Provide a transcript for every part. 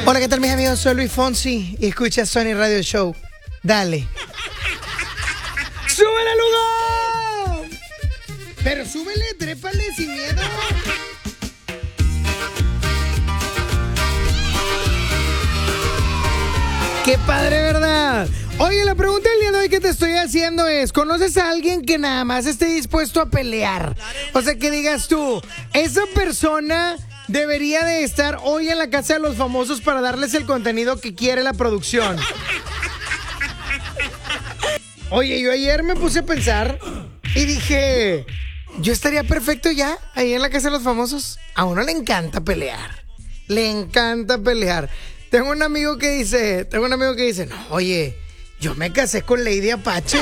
Hola, ¿qué tal mis amigos? Soy Luis Fonsi y escucha Sony Radio Show. Dale. ¡Súbele, Lugo! Pero súbele, trépale sin miedo. ¡Qué padre, verdad! Oye, la pregunta del día de hoy que te estoy haciendo es, ¿conoces a alguien que nada más esté dispuesto a pelear? O sea, que digas tú, esa persona debería de estar hoy en la casa de los famosos para darles el contenido que quiere la producción. Oye, yo ayer me puse a pensar y dije, yo estaría perfecto ya ahí en la casa de los famosos. A uno le encanta pelear. Le encanta pelear. Tengo un amigo que dice, no, oye, yo me casé con Lady Apache.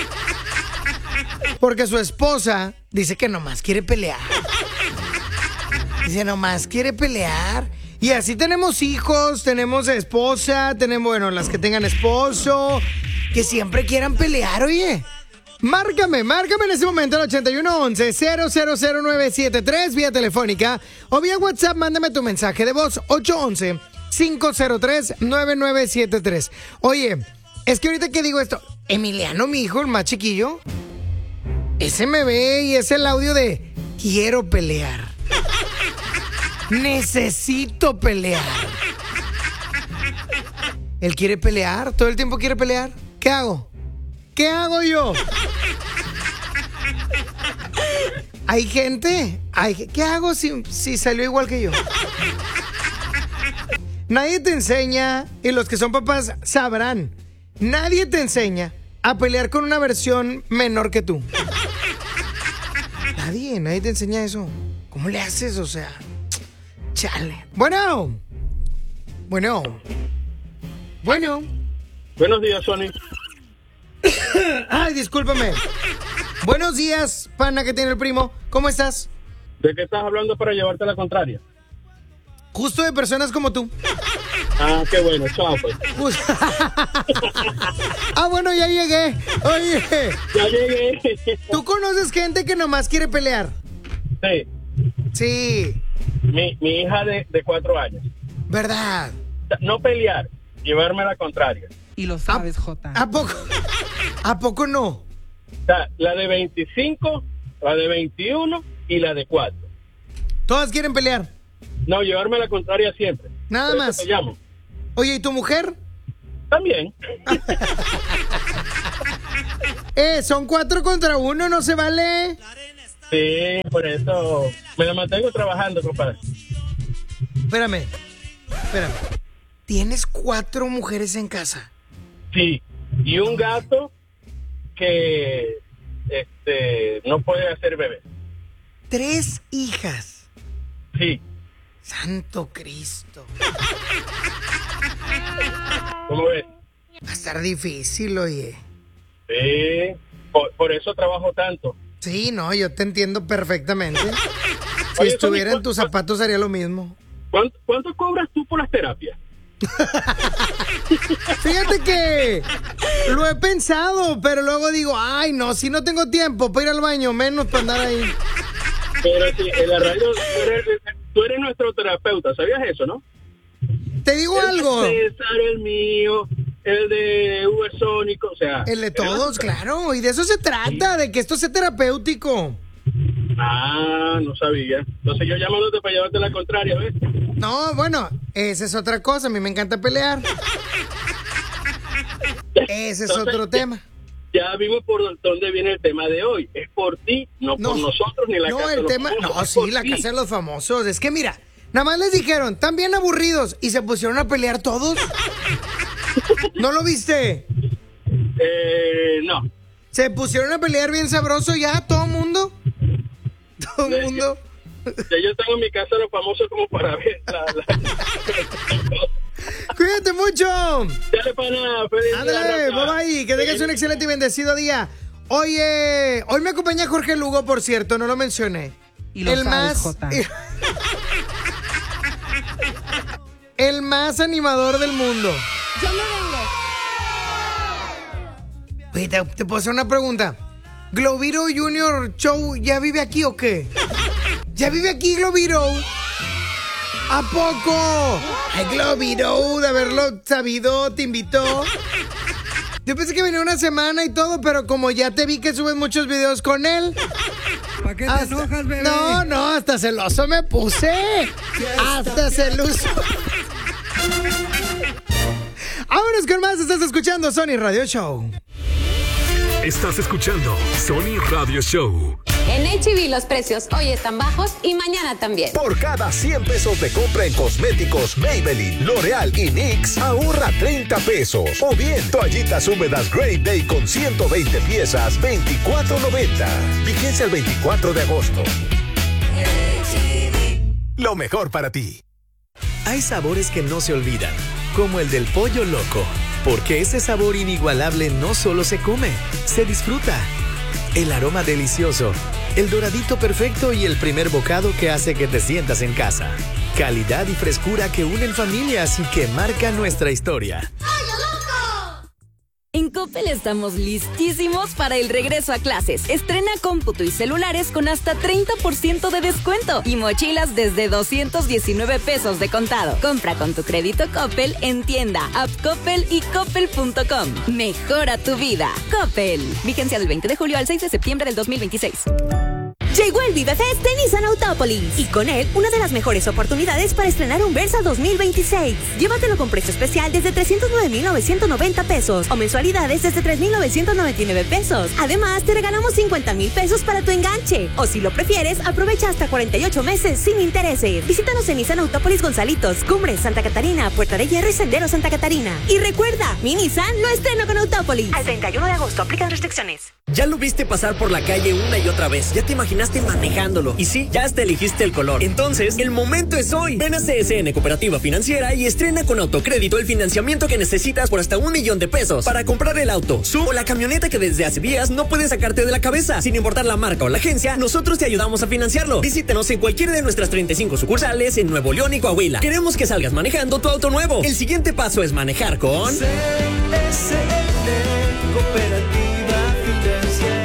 Porque su esposa dice que nomás quiere pelear. Dice, nomás quiere pelear. Y así tenemos hijos, tenemos esposa, tenemos, bueno, las que tengan esposo, que siempre quieran pelear, oye. Márcame en este momento al 8111-000973 vía telefónica o vía WhatsApp, mándame tu mensaje de voz, 811-503-9973. Oye, es que ahorita que digo esto, Emiliano, mi hijo, el más chiquillo, ese me ve y es el audio de quiero pelear. Necesito pelear. Él quiere pelear, todo el tiempo quiere pelear. ¿Qué hago? ¿Qué hago yo? Hay gente. ¿Qué hago si salió igual que yo? Nadie te enseña, y los que son papás sabrán, nadie te enseña a pelear con una versión menor que tú. Nadie te enseña eso. ¿Cómo le haces? O sea, chale. Bueno. Buenos días, Sony. Ay, discúlpame. Buenos días, pana que tiene el primo. ¿Cómo estás? ¿De qué estás hablando para llevarte la contraria? Justo de personas como tú. Ah, qué bueno, chao pues. Bueno, ya llegué. Oye. Ya llegué. ¿Tú conoces gente que nomás quiere pelear? Sí. Sí. Mi hija de 4 años. ¿Verdad? No pelear, llevarme la contraria. Y lo sabes, Jota. ¿A poco no? O sea, la de 25, la de 21 y la de 4. ¿Todas quieren pelear? No, llevarme la contraria siempre. Nada más. Te llamo. Oye, ¿y tu mujer? También. Son 4 contra 1, no se vale. Sí, por eso me la mantengo trabajando, compadre. Espérame. ¿Tienes 4 mujeres en casa? Sí, y un gato que no puede hacer bebé. 3 hijas. Sí. Santo Cristo. ¿Cómo ves? Va a estar difícil, oye. Sí, por eso trabajo tanto. Sí, no, yo te entiendo perfectamente. Si Oye, estuviera Sony, en tus zapatos haría lo mismo. ¿Cuánto cobras tú por las terapias? Fíjate que lo he pensado, pero luego digo, ay, no, si no tengo tiempo para ir al baño, menos para andar ahí. Pero sí, en la radio tú eres nuestro terapeuta, ¿sabías eso, no? Te digo algo. El de César, el mío, el de Uber Sónico, o sea... El de todos, claro, y de eso se trata, de que esto sea terapéutico. Ah, no sabía. Entonces yo llamándote para llevarte la contraria, ¿ves? No, bueno, esa es otra cosa, a mí me encanta pelear. Ese es otro tema. Ya vimos por dónde viene el tema de hoy. Es por ti, no por nosotros ni la casa de los famosos. No, sí, la casa de los famosos. Es que mira, nada más les dijeron, están bien aburridos y se pusieron a pelear todos. ¿No lo viste? No. Se pusieron a pelear bien sabroso ya, todo el mundo. Todo el mundo. Ya yo tengo en mi casa los famosos como para ver Cuídate mucho. Dale, pana, feliz Ándale, día, bye bye, que tengas un excelente y bendecido día. Oye, hoy me acompaña Jorge Lugo, por cierto, no lo mencioné. Y lo sabes, Jota. El más animador del mundo. Yo no vengo. Oye, te puedo hacer una pregunta. ¿Globiro Junior Show ya vive aquí o qué? ¿Ya vive aquí Globiro? ¿A poco? Ay, Globiro, de haberlo sabido, te invitó. Yo pensé que venía una semana y todo, pero como ya te vi que subes muchos videos con él. ¿Para qué te enojas, bebé? No, hasta celoso me puse. Hasta celoso. Vámonos con más, estás escuchando Sony Radio Show. Estás escuchando Sony Radio Show. En H-E-B los precios hoy están bajos y mañana también. Por cada 100 pesos de compra en cosméticos Maybelline, L'Oreal y NYX, ahorra 30 pesos. O bien, toallitas húmedas Great Day con 120 piezas, $24.90. Vigencia el 24 de agosto. Lo mejor para ti. Hay sabores que no se olvidan, como el del pollo loco, porque ese sabor inigualable no solo se come, se disfruta. El aroma delicioso, el doradito perfecto y el primer bocado que hace que te sientas en casa. Calidad y frescura que unen familias y que marcan nuestra historia. En Coppel estamos listísimos para el regreso a clases. Estrena cómputo y celulares con hasta 30% de descuento y mochilas desde 219 pesos de contado. Compra con tu crédito Coppel en tienda, app Coppel y coppel.com. Mejora tu vida. Coppel. Vigencia del 20 de julio al 6 de septiembre del 2026. Llegó el Vive Fest de Nissan Autópolis y con él una de las mejores oportunidades para estrenar un Versa 2026. Llévatelo con precio especial desde 309,990 pesos o mensualidades desde 3,999 pesos. Además, te regalamos 50,000 pesos para tu enganche. O si lo prefieres, aprovecha hasta 48 meses sin intereses. Visítanos en Nissan Autópolis Gonzalitos, Cumbres, Santa Catarina, Puerta de Hierro y Sendero Santa Catarina. Y recuerda, mi Nissan lo estreno con Autópolis. Al 31 de agosto aplican restricciones. Ya lo viste pasar por la calle una y otra vez. Ya te imaginaste manejándolo. Y sí, ya hasta elegiste el color. Entonces, el momento es hoy. Ven a CSN Cooperativa Financiera y estrena con autocrédito el financiamiento que necesitas por hasta $1,000,000 para comprar el auto, SUV o la camioneta que desde hace días no puedes sacarte de la cabeza. Sin importar la marca o la agencia, nosotros te ayudamos a financiarlo. Visítanos en cualquiera de nuestras 35 sucursales en Nuevo León y Coahuila. Queremos que salgas manejando tu auto nuevo. El siguiente paso es manejar con CSN Cooperativa Financiera.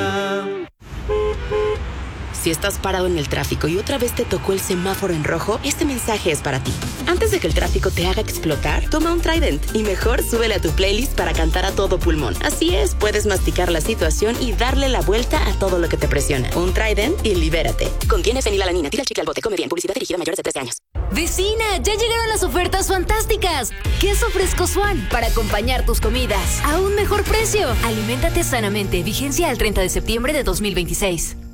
Si estás parado en el tráfico y otra vez te tocó el semáforo en rojo, este mensaje es para ti. Antes de que el tráfico te haga explotar, toma un Trident y mejor súbele a tu playlist para cantar a todo pulmón. Así es, puedes masticar la situación y darle la vuelta a todo lo que te presiona. Un Trident y libérate. Contiene fenilalanina. Tira el chicle al bote. Come bien. Publicidad dirigida a mayores de 13 años. ¡Vecina! ¡Ya llegaron las ofertas fantásticas! Queso fresco Swan para acompañar tus comidas a un mejor precio. Aliméntate sanamente. Vigencia al 30 de septiembre de 2026.